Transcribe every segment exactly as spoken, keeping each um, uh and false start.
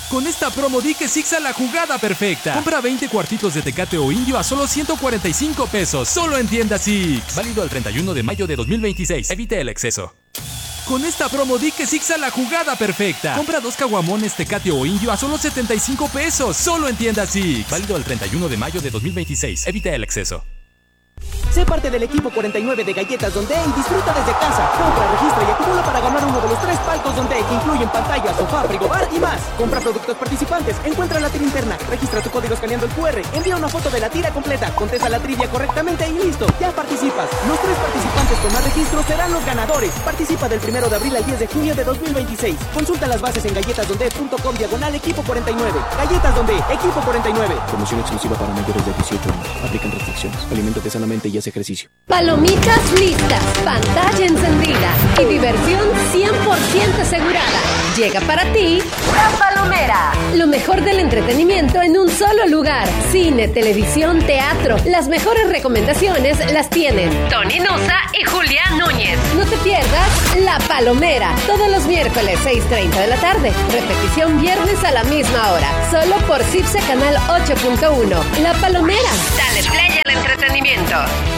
Con esta promo di que Sixa la jugada perfecta. Compra veinte cuartitos de Tecate o Indio a solo ciento cuarenta y cinco pesos. Solo en tienda Six. Válido al treinta y uno de mayo de dos mil veintiséis. Evite el exceso. Con esta promo di que Sixa la jugada perfecta. Compra dos caguamones Tecate o Indio a solo setenta y cinco pesos. Solo en tienda Six. Válido al treinta y uno de mayo de dos mil veintiséis. Evite el exceso. Sé parte del equipo cuarenta y nueve de Galletas Donde y disfruta desde casa. Compra, registra y acumula para ganar uno de los tres palcos Donde, que incluyen pantalla, sofá, frigobar y más. Compra productos participantes, encuentra la tira interna, registra tu código escaneando el cu erre, envía una foto de la tira completa, contesta la trivia correctamente y listo, ya participas. Los tres participantes con más registros serán los ganadores. Participa del primero de abril al diez de junio de dos mil veintiséis. Consulta las bases en galletasdonde.com diagonal equipo cuarenta y nueve. Galletas Donde, equipo cuarenta y nueve. Promoción exclusiva para mayores de dieciocho años. Aplican restricciones. Aliméntate sanamente y haz ejercicio. Palomitas listas, pantalla encendida y diversión cien por ciento asegurada. Llega para ti La Palomera. Lo mejor del entretenimiento en un solo lugar. Cine, televisión, teatro. Las mejores recomendaciones las tienen Tony Nusa y Julián Núñez. No te pierdas La Palomera. Todos los miércoles seis treinta de la tarde. Repetición viernes a la misma hora. Solo por Cipse Canal ocho punto uno. La Palomera. Dale play al entretenimiento.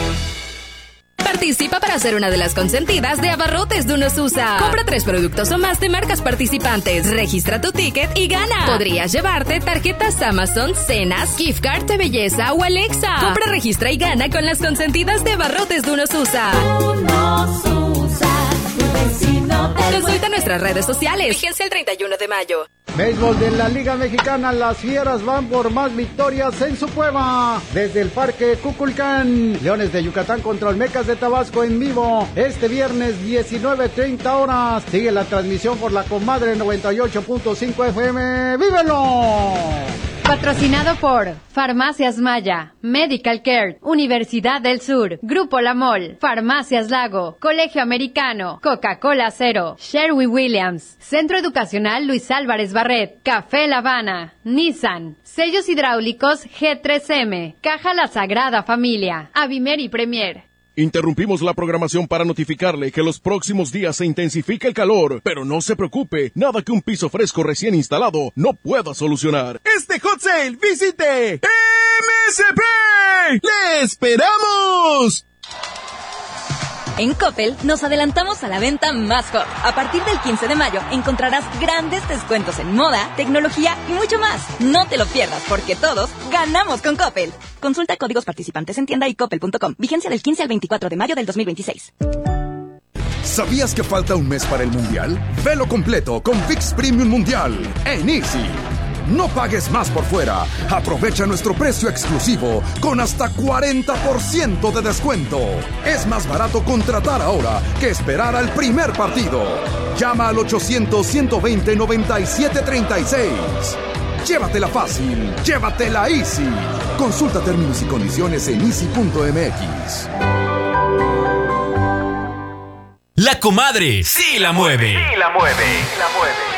Participa para ser una de las consentidas de Abarrotes de Unosusa. Compra tres productos o más de marcas participantes. Registra tu ticket y gana. Podrías llevarte tarjetas Amazon, cenas, gift card de belleza o Alexa. Compra, registra y gana con las consentidas de Abarrotes de Unosusa. Unosusa, tu vecino. Consulta nuestras redes sociales. Vigencia el treinta y uno de mayo. Béisbol de la Liga Mexicana, las Fieras van por más victorias en su cueva. Desde el Parque Cuculcán, Leones de Yucatán contra Olmecas de Tabasco en vivo. Este viernes diecinueve treinta horas. Sigue la transmisión por la Comadre noventa y ocho punto cinco F M. ¡Vívelo! Patrocinado por Farmacias Maya, Medical Care, Universidad del Sur, Grupo La Mol, Farmacias Lago, Colegio Americano, Coca-Cola Cero, Sherwin Williams, Centro Educacional Luis Álvarez Barret, Café La Habana, Nissan, Sellos Hidráulicos G tres M, Caja La Sagrada Familia, Avimer y Premier. Interrumpimos la programación para notificarle que los próximos días se intensifica el calor, pero no se preocupe, nada que un piso fresco recién instalado no pueda solucionar. Este hot sale, visite M S P. ¡Le esperamos! En Coppel nos adelantamos a la venta más hot. A partir del quince de mayo encontrarás grandes descuentos en moda, tecnología y mucho más. No te lo pierdas porque todos ganamos con Coppel. Consulta códigos participantes en tienda y coppel punto com. Vigencia del quince al veinticuatro de mayo del dos mil veintiséis. ¿Sabías que falta un mes para el Mundial? Velo completo con ViX Premium Mundial en Easy. No pagues más por fuera. Aprovecha nuestro precio exclusivo con hasta cuarenta por ciento de descuento. Es más barato contratar ahora que esperar al primer partido. Llama al ochocientos, ciento veinte, noventa y siete treinta y seis. Llévatela fácil, llévatela Easy. Consulta términos y condiciones en easy punto m x. La Comadre sí la mueve. Sí la mueve. Sí la mueve.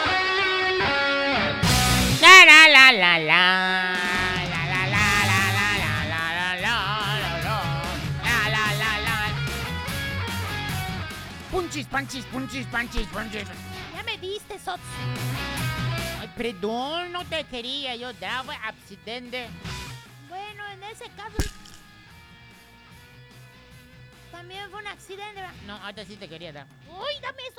La la la la la la la la la la la la la la la la. Punchis, panchis, punchis, panchis, punchis. Ya me diste, Sots. Ay, perdón, no te quería yo dar, fue accidente. Bueno, en ese caso también fue un accidente, ¿verdad? No, ahorita sí te quería dar. Uy, dame eso.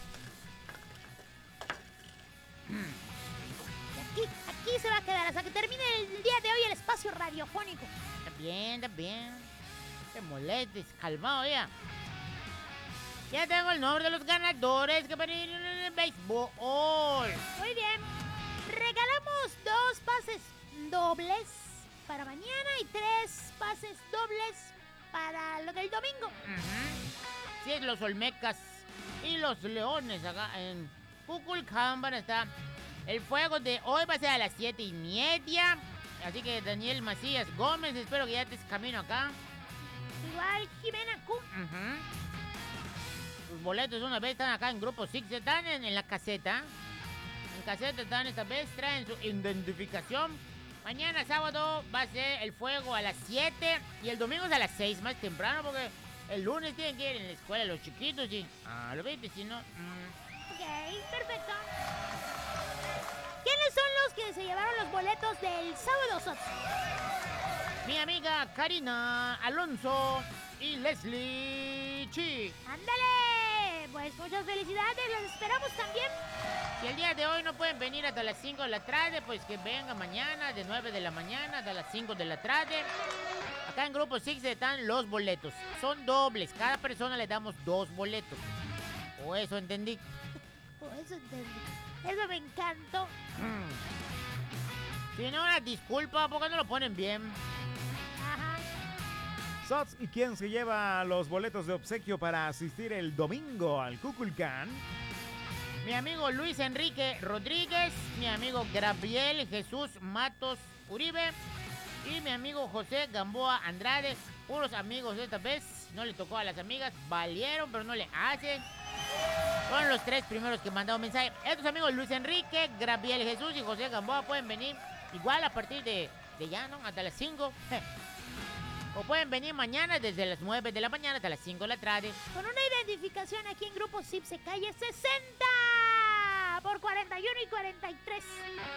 Aquí, aquí se va a quedar hasta que termine el día de hoy el espacio radiofónico. Está bien, está bien. Te molestes, calmado ya. Ya tengo el nombre de los ganadores que van a ir en el béisbol. Muy bien. Regalamos dos pases dobles para mañana y tres pases dobles para lo del domingo. Uh-huh. Sí, es los Olmecas y los Leones acá en Cuculcán van a estar. El fuego de hoy va a ser a las siete y media. Así que Daniel Macías Gómez, espero que ya estés camino acá. Igual Jimena Q. Uh-huh. Los boletos una vez están acá en Grupo Six, están en, en la caseta. En caseta están esta vez, traen su identificación. Mañana sábado va a ser el fuego a las siete y el domingo es a las seis, más temprano, porque el lunes tienen que ir en la escuela los chiquitos y... Ah, lo viste, si no... Mm. Ok, perfecto. ¿Quiénes boletos del sábado, Sots. Mi amiga Karina Alonso y Leslie Chi. ¡Ándale! Pues muchas felicidades, los esperamos también. Si el día de hoy no pueden venir hasta las cinco de la tarde, pues que vengan mañana de nueve de la mañana hasta las cinco de la tarde. Acá en Grupo Six están los boletos. Son dobles, cada persona le damos dos boletos. O eso entendí. O eso entendí. Eso me encantó. Si no, una disculpa, porque no lo ponen bien. Ajá. Sots, ¿y quién se lleva los boletos de obsequio para asistir el domingo al Kukulcán? Mi amigo Luis Enrique Rodríguez, mi amigo Gabriel Jesús Matos Uribe y mi amigo José Gamboa Andrade. Puros amigos esta vez, no le tocó a las amigas, valieron pero no le hacen. Son los tres primeros que mandaron mensaje. Estos amigos Luis Enrique, Gabriel Jesús y José Gamboa pueden venir igual a partir de, de ya, ¿no? Hasta las cinco. O pueden venir mañana desde las nueve de la mañana hasta las cinco de la tarde. Con una identificación aquí en Grupo Sipse, calle sesenta por cuarenta y uno y cuarenta y tres.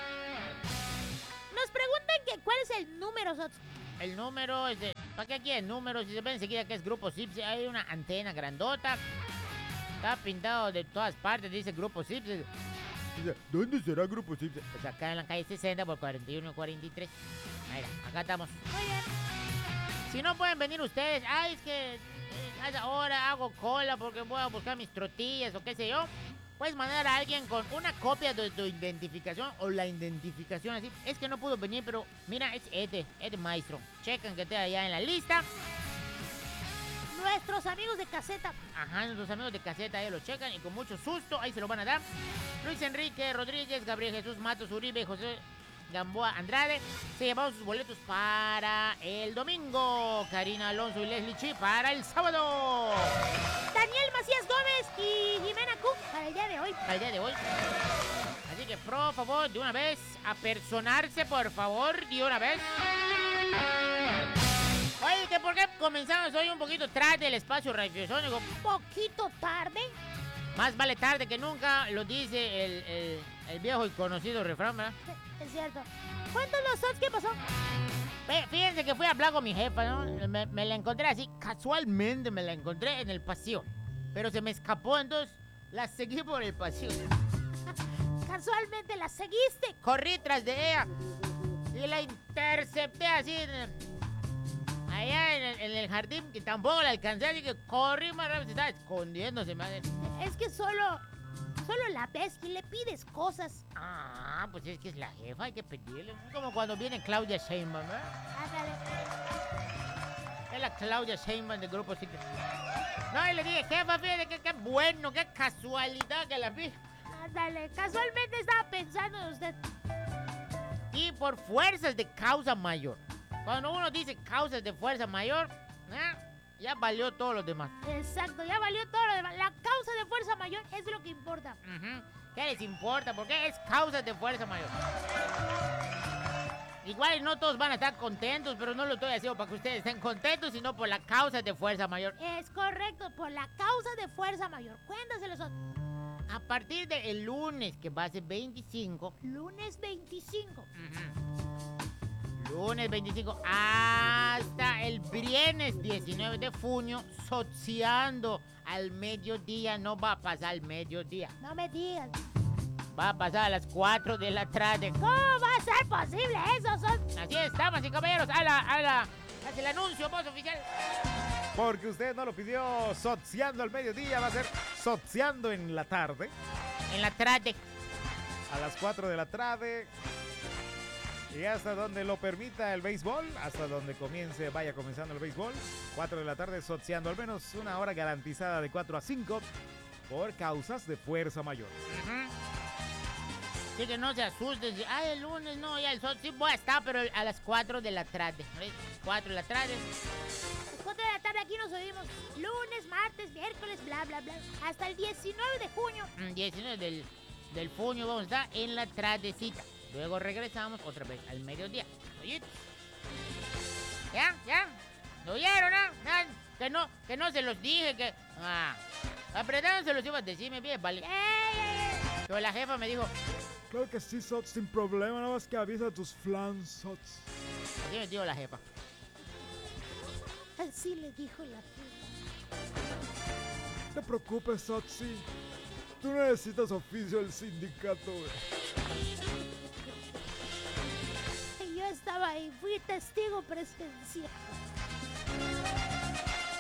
Nos preguntan que cuál es el número, Sots. El número es de... ¿Para qué aquí el número? Si se ven enseguida que es Grupo Sipse, hay una antena grandota. Está pintado de todas partes, dice Grupo Sipse. ¿Dónde será Grupo Sipse? Pues acá en la calle sesenta por cuarenta y uno y cuarenta y tres. Mira, acá estamos. Muy bien. Si no pueden venir ustedes, ay, es que eh, a esa hora hago cola porque voy a buscar mis tortillas o qué sé yo. Puedes mandar a alguien con una copia de tu identificación o la identificación así. Es que no pudo venir, pero mira, es este, este maestro. Checan que esté allá en la lista. Nuestros amigos de caseta. Ajá, nuestros amigos de caseta ahí lo checan y con mucho susto ahí se lo van a dar. Luis Enrique Rodríguez, Gabriel Jesús Matos Uribe, José Gamboa Andrade se llevaron sus boletos para el domingo. Karina Alonso y Leslie Chi para el sábado. Daniel Macías Gómez y Jimena Cook para el día de hoy. Para el día de hoy. Así que, por favor, de una vez, apersonarse, por favor, de una vez. Oye, ¿que por qué comenzamos hoy un poquito tarde el espacio radiofónico? ¿Un poquito tarde? Más vale tarde que nunca, lo dice el, el, el viejo y conocido refrán, ¿verdad? Es cierto. Cuéntanos, Sots, ¿qué pasó? Fíjense que fui a hablar con mi jefa, ¿no? Me, me la encontré así, casualmente me la encontré en el pasillo. Pero se me escapó, entonces la seguí por el pasillo. ¿Casualmente la seguiste? Corrí tras de ella y la intercepté así en el, allá en el, en el jardín, que tampoco la alcancé, así que corrí más rápido, se estaba escondiéndose, madre. Es que solo... Solo la ves y le pides cosas. Ah, pues es que es la jefa, hay que pedirle. Como cuando viene Claudia Sheinbaum, ¿eh? Ándale. Es la Claudia Sheinbaum del Grupo Six. No, y le dije, jefa, fíjate que qué bueno, qué casualidad que la vi. Ándale, casualmente estaba pensando en usted. Y por fuerzas de causa mayor. Cuando uno dice causas de fuerza mayor, ¿eh? Ya valió todo lo demás. Exacto, ya valió todo lo demás. La causa de fuerza mayor es lo que importa. Uh-huh. ¿Qué les importa? Porque es causa de fuerza mayor. Igual no todos van a estar contentos, pero no lo estoy haciendo para que ustedes estén contentos, sino por la causa de fuerza mayor. Es correcto, por la causa de fuerza mayor. Cuéntaselos. A partir del lunes, que va a ser veinticinco. Lunes veinticinco. Uh-huh. Lunes veinticinco hasta el viernes diecinueve de junio, sociando al mediodía. No va a pasar al mediodía. No me digas. Va a pasar a las cuatro de la tarde. ¿Cómo va a ser posible eso? Son... Así es, damas y caballeros. A la, a la, haz el anuncio, voz oficial. Porque usted no lo pidió, sociando al mediodía, va a ser sociando en la tarde. En la tarde. A las cuatro de la tarde. Y hasta donde lo permita el béisbol, hasta donde comience, vaya comenzando el béisbol. cuatro de la tarde, sociando al menos una hora garantizada de cuatro a cinco por causas de fuerza mayor. Uh-huh. Así que no se asusten. Ay, el lunes no, ya el sol sí voy a estar, pero a las cuatro de la tarde. cuatro de la tarde. A las cuatro de la tarde aquí nos oímos. Lunes, martes, miércoles, bla, bla, bla. Hasta el diecinueve de junio. diecinueve del, del junio vamos a estar en la tardecita. Luego regresamos otra vez al mediodía. Oye. ¿Ya? ¿Ya? ¿Lo oyeron, no? ¿Ah? Que no, que no se los dije, que... Ah, apretando se los iba a decir, me pide, vale. ¡Ey, ey, ey! Pero la jefa me dijo, Claro que sí, Sots, sin problema, nada más que avisa a tus flans, Sots. Así me dijo la jefa. Así le dijo la jefa. No te preocupes, Sotsi. Tú no necesitas oficio del sindicato, güey. Yo estaba ahí, fui testigo presencial.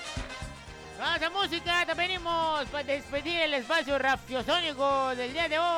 Vamos a música, te venimos para despedir el espacio radiofónico del día de hoy.